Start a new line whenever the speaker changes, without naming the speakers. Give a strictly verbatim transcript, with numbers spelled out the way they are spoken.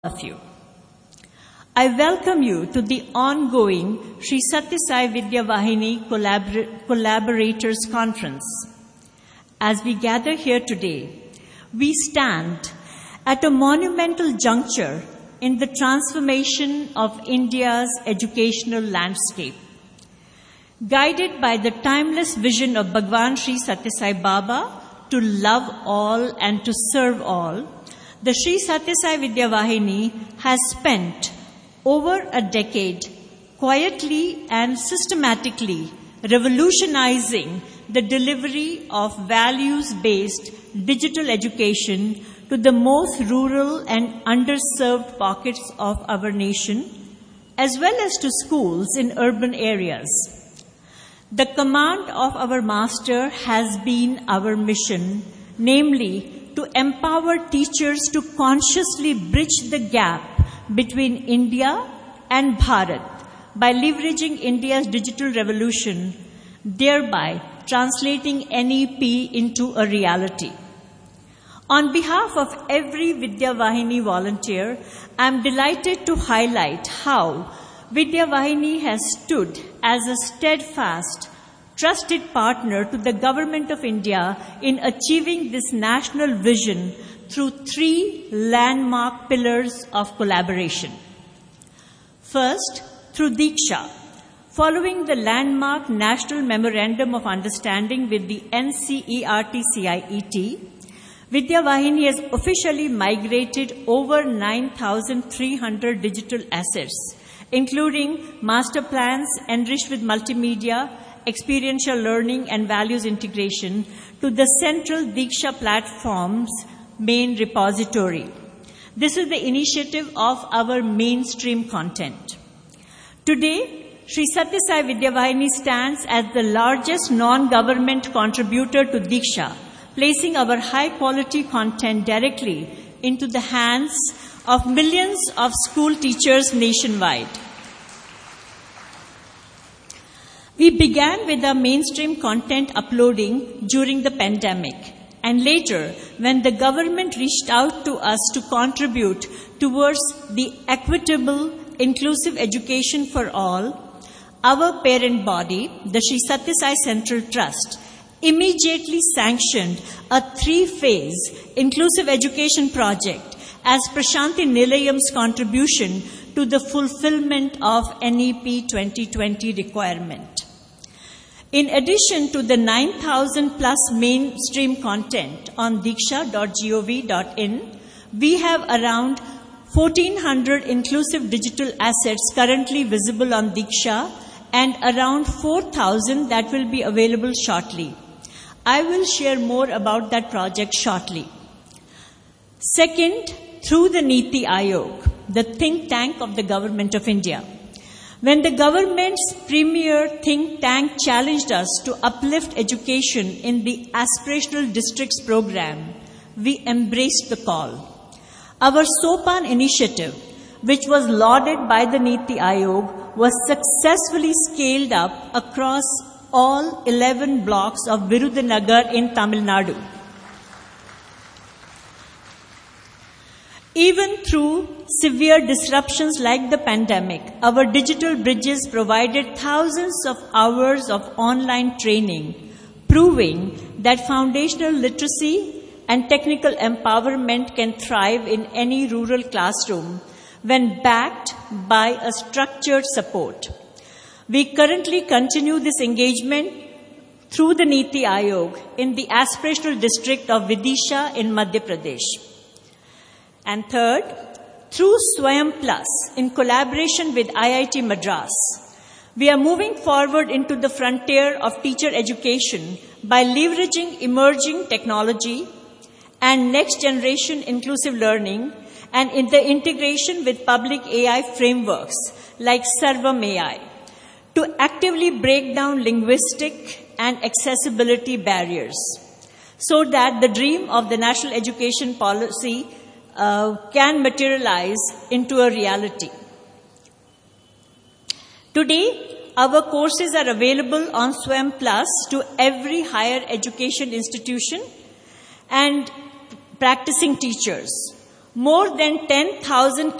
of you. I welcome you to the ongoing Sri Sathya Sai Vidya Vahini Collabor- Collaborators Conference. As we gather here today, we stand at a monumental juncture in the transformation of India's educational landscape. Guided by the timeless vision of Bhagwan Sri Sathya Sai Baba to love all and to serve all, the Sri Sathya Sai Vidya Vahini has spent over a decade quietly and systematically revolutionizing the delivery of values-based digital education to the most rural and underserved pockets of our nation, as well as to schools in urban areas. The command of our Master has been our mission, namely to empower teachers to consciously bridge the gap between India and Bharat by leveraging India's digital revolution, thereby translating N E P into a reality. On behalf of every Vidya Vahini volunteer, I am delighted to highlight how Vidya Vahini has stood as a steadfast, trusted partner to the Government of India in achieving this national vision through three landmark pillars of collaboration. First, through Diksha. Following the landmark National Memorandum of Understanding with the N C E R T C I E T, Vidya Vahini has officially migrated over nine thousand three hundred digital assets, including master plans enriched with multimedia, experiential learning and values integration, to the central Diksha platform's main repository. This is the initiative of our mainstream content. Today, Sri Sathya Sai Vidya Vahini stands as the largest non-government contributor to Diksha, placing our high-quality content directly into the hands of millions of school teachers nationwide. We began with our mainstream content uploading during the pandemic, and later, when the government reached out to us to contribute towards the equitable, inclusive education for all, our parent body, the Sri Sathya Sai Central Trust, immediately sanctioned a three-phase inclusive education project as Prashanti Nilayam's contribution to the fulfillment of N E P twenty twenty requirement. In addition to the nine thousand plus mainstream content on diksha dot gov dot in, we have around fourteen hundred inclusive digital assets currently visible on Diksha and around four thousand that will be available shortly. I will share more about that project shortly. Second, through the Niti Aayog, the think tank of the Government of India. When the government's premier think tank challenged us to uplift education in the Aspirational Districts program, we embraced the call. Our Sopan initiative, which was lauded by the Niti Aayog, was successfully scaled up across all eleven blocks of Virudhunagar in Tamil Nadu. Even through severe disruptions like the pandemic, our digital bridges provided thousands of hours of online training, proving that foundational literacy and technical empowerment can thrive in any rural classroom when backed by a structured support. We currently continue this engagement through the Niti Aayog in the aspirational district of Vidisha in Madhya Pradesh. And third, through Swayam Plus, in collaboration with I I T Madras, we are moving forward into the frontier of teacher education by leveraging emerging technology and next-generation inclusive learning and in the integration with public A I frameworks like Sarvam A I to actively break down linguistic and accessibility barriers so that the dream of the national education policy Uh, can materialize into a reality. Today, our courses are available on Swayam Plus to every higher education institution and practicing teachers. More than ten thousand